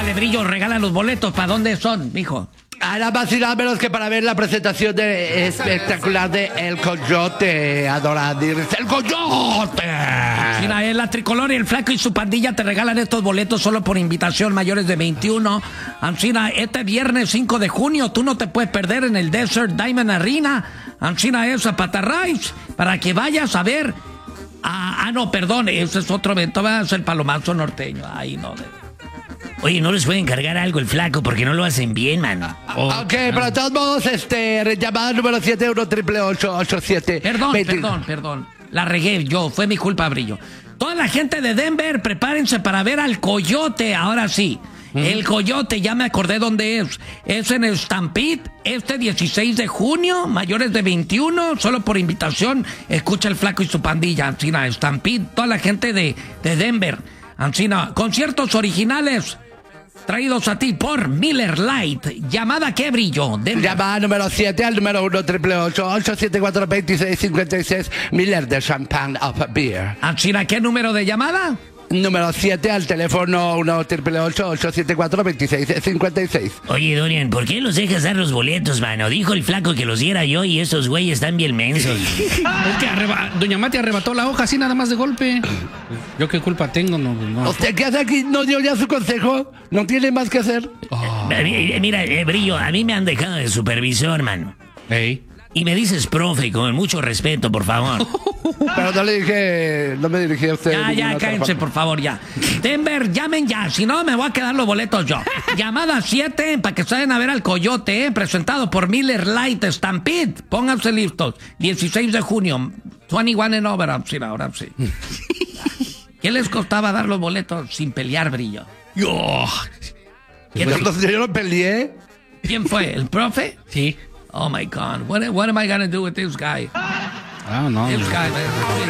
Ándale, Brillo, regala los boletos. ¿Para dónde son, mijo? Nada más y nada menos que para ver la presentación espectacular de El Coyote, Adoradir. ¡El Coyote! Mira, la Tricolor y el Flaco y su pandilla te regalan estos boletos solo por invitación, mayores de 21. Ancina, este viernes 5 de junio, tú no te puedes perder en el Desert Diamond Arena. Ancina es Zapata Rice, para que vayas a ver. No, perdón, ese es otro evento, va a ser el Palomazo Norteño. Ahí no. Oye, ¿no les pueden cargar algo el Flaco? Porque no lo hacen bien, mano. Ok, pero de todos modos, llamada número 7, 1-888-87. Perdón. La regué yo, fue mi culpa, Brillo. Toda la gente de Denver, prepárense para ver al Coyote, ahora sí. El Coyote, ya me acordé dónde es. Es en Stampede, este 16 de junio, mayores de 21, solo por invitación. Escucha el Flaco y su pandilla, Ancina, Stampede, toda la gente de Denver. Ancina, conciertos originales traídos a ti por Miller Lite. ¿Llamada qué, Brillo? Llamada número 7 al número 1-888-874-2656. Miller de Champagne of Beer. Ancina, ¿qué número de llamada? Número 7 al teléfono 1-888-874-2656. Oye, Dorian, ¿por qué los dejas dar los boletos, mano? Dijo el Flaco que los diera yo y estos güeyes están bien mensos. Es que Doña Mati arrebató la hoja así nada más de golpe. ¿Yo qué culpa tengo? No. ¿Usted qué hace aquí? ¿No dio ya su consejo? ¿No tiene más que hacer? Mira, Brillo, a mí me han dejado de supervisor, mano. Ey. Y me dices profe, con mucho respeto, por favor. Pero no me dirigí a usted. Ya, cállense, por favor, ya. Denver, llamen ya, si no me voy a quedar los boletos yo. Llamada 7, para que se vayan a ver al Coyote, presentado por Miller Lite Stampede. Pónganse listos, 16 de junio, 21 and over, ahora sí. ¿Qué les costaba dar los boletos sin pelear, Brillo? Yo no peleé. ¿Quién fue? ¿El profe? Sí. Oh my God, what am I gonna do with this guy? No. This guy, man.